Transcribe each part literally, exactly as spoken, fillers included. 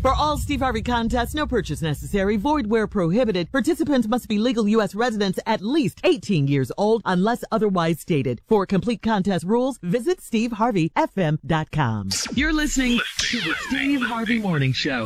For all Steve Harvey contests, no purchase necessary, void where prohibited. Participants must be legal U S residents at least eighteen years old unless otherwise stated. For complete contest rules, visit steve harvey f m dot com. You're listening to the Steve Harvey Morning Show.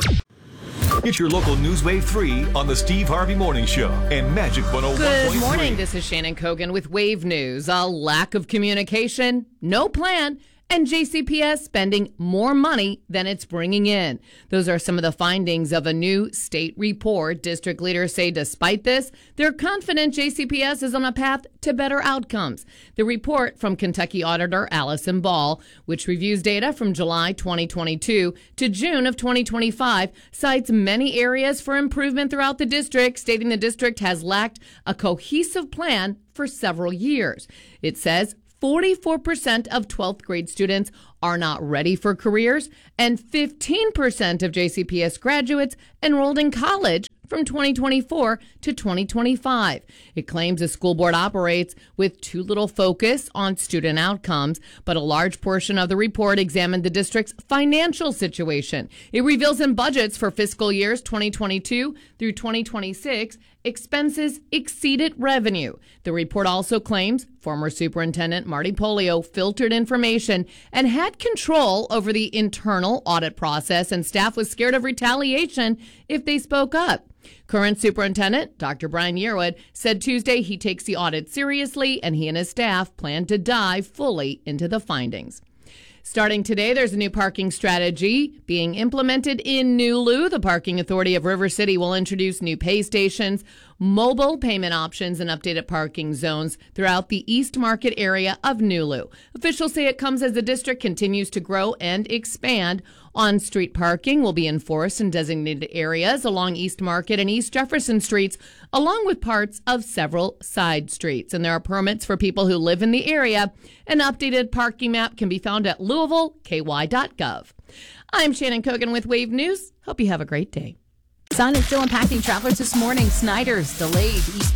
It's your local Newswave three on the Steve Harvey Morning Show and Magic one oh one point three. Good morning. This is Shannon Kogan with Wave News. A lack of communication, no plan, and J C P S spending more money than it's bringing in. Those are some of the findings of a new state report. District leaders say despite this, they're confident J C P S is on a path to better outcomes. The report from Kentucky Auditor Allison Ball, which reviews data from July twenty twenty-two to June of twenty twenty-five, cites many areas for improvement throughout the district, stating the district has lacked a cohesive plan for several years. It says forty-four percent of twelfth grade students are not ready for careers, and fifteen percent of J C P S graduates enrolled in college from twenty twenty-four to twenty twenty-five. It claims the school board operates with too little focus on student outcomes, but a large portion of the report examined the district's financial situation. It reveals in budgets for fiscal years twenty twenty-two through twenty twenty-six, expenses exceeded revenue. The report also claims former Superintendent Marty Polio filtered information and had control over the internal audit process, and staff was scared of retaliation if they spoke up. Current Superintendent Doctor Brian Yearwood said Tuesday he takes the audit seriously, and he and his staff plan to dive fully into the findings. Starting today, there's a new parking strategy being implemented in Nulu. The Parking Authority of River City will introduce new pay stations, mobile payment options, and updated parking zones throughout the East Market area of Nulu. Officials say it comes as the district continues to grow and expand. On-street parking will be enforced in designated areas along East Market and East Jefferson streets, along with parts of several side streets. And there are permits for people who live in the area. An updated parking map can be found at louisville k y dot gov. I'm Shannon Kogan with Wave News. Hope you have a great day. Sun is still impacting travelers this morning. Snyder's delayed east